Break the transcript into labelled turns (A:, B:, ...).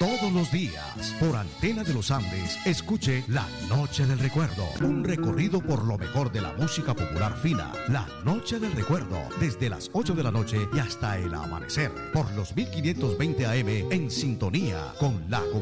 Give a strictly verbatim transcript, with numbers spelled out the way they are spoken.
A: Todos los días, por Antena de los Andes, escuche La Noche del Recuerdo. Un recorrido por lo mejor de la música popular fina. La Noche del Recuerdo, desde las ocho de la noche y hasta el amanecer. Por los mil quinientos veinte A M, en sintonía con la comunidad.